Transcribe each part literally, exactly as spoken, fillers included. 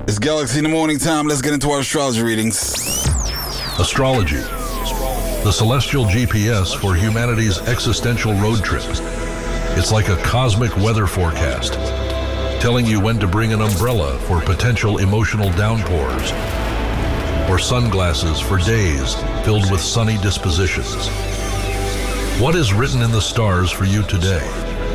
It's Galaxy in the morning time. Let's get into our astrology readings. Astrology, the celestial G P S for humanity's existential road trip. It's like a cosmic weather forecast, telling you when to bring an umbrella for potential emotional downpours, or sunglasses for days filled with sunny dispositions. What is written in the stars for you today?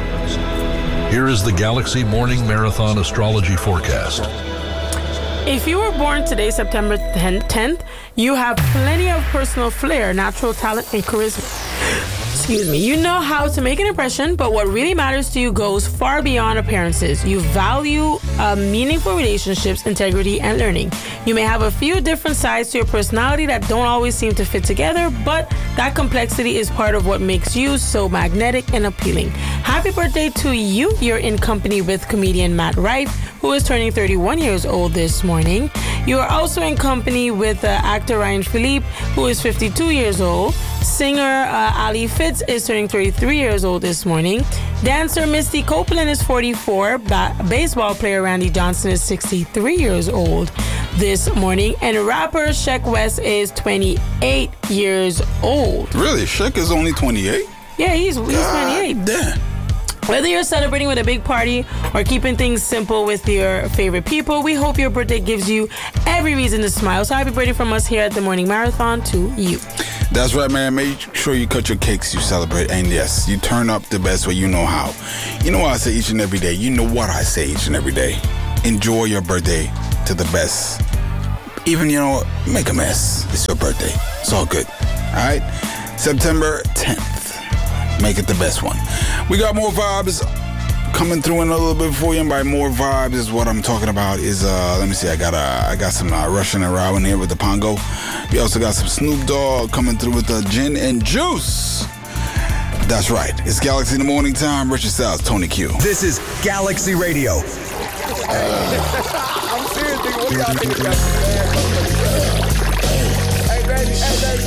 Here is the Galaxy Morning Marathon Astrology Forecast. If you were born today, September tenth, you have plenty of personal flair, natural talent, and charisma. Excuse me. You know how to make an impression, but what really matters to you goes far beyond appearances. You value uh, meaningful relationships, integrity, and learning. You may have a few different sides to your personality that don't always seem to fit together, but that complexity is part of what makes you so magnetic and appealing. Happy birthday to you. You're in company with comedian Matt Rife, who is turning thirty-one years old this morning. You are also in company with uh, actor Ryan Philippe, who is fifty-two years old. Singer uh, Ali Fitz is turning thirty-three years old this morning. Dancer Misty Copeland is forty-four. Ba- baseball player Randy Johnson is sixty-three years old this morning. And rapper Sheck West is twenty-eight years old. Really? Sheck is only twenty-eight? Yeah, he's, he's twenty-eight. Damn. Whether you're celebrating with a big party or keeping things simple with your favorite people, we hope your birthday gives you every reason to smile. So happy birthday from us here at the Morning Marathon to you. That's right, man. Make sure you cut your cakes, you celebrate, and yes, you turn up the best way you know how. You know what I say each and every day. You know what I say each and every day. Enjoy your birthday to the best. Even, you know, make a mess. It's your birthday. It's all good. All right? September tenth. Make it the best one. We got more vibes coming through in a little bit for you. And by more vibes is what I'm talking about is, uh, let me see, I got uh, I got some uh, Russian and Rowan here with the Pongo. We also got some Snoop Dogg coming through with the gin and juice. That's right. It's Galaxy in the morning time. Richard Styles, Tony Q. This is Galaxy Radio. I'm serious, nigga. What y'all niggas got? Hey, baby. Hey, baby.